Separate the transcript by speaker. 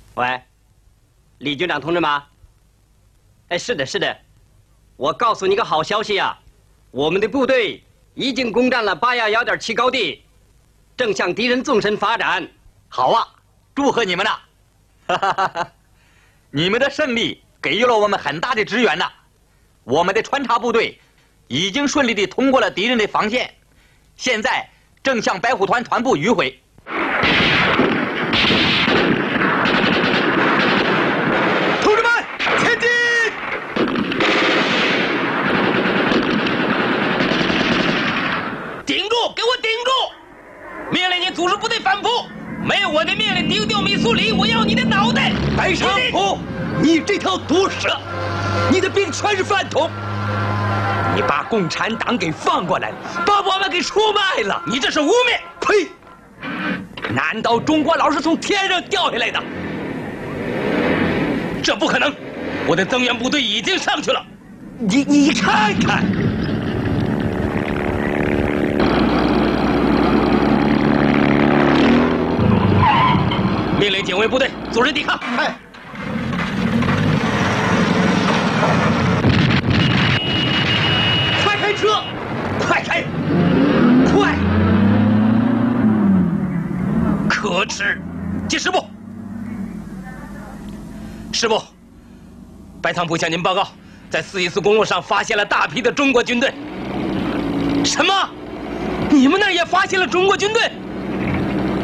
Speaker 1: 喂，李军长同志吗？哎，是的，是的。我告诉你个好消息啊，我们的部队已经攻占了811.7高地，正向敌人纵深发展。
Speaker 2: 好啊，祝贺你们了！哈哈哈哈！你们的胜利给予了我们很大的支援呐。我们的穿插部队已经顺利地通过了敌人的防线，现在正向白虎团团部迂回。
Speaker 3: 同志们，前进！
Speaker 4: 顶住！给我顶住！命令你组织部队反扑！没有我的命令，丢掉密苏里，我要你的脑袋！
Speaker 3: 白长虎，你这条毒蛇，你的兵全是饭桶！你把共产党给放过来了，把我们给出卖了！
Speaker 4: 你这是污蔑！
Speaker 3: 呸！难道中国佬是从天上掉下来的？
Speaker 4: 这不可能！我的增援部队已经上去了。
Speaker 3: 你看看！
Speaker 4: 命令警卫部队组织抵抗。
Speaker 3: 哎，快开车！快开！快！
Speaker 4: 可耻！接师部。师部，白堂部向您报告，在414公路上发现了大批的中国军队。什么？你们那儿也发现了中国军队？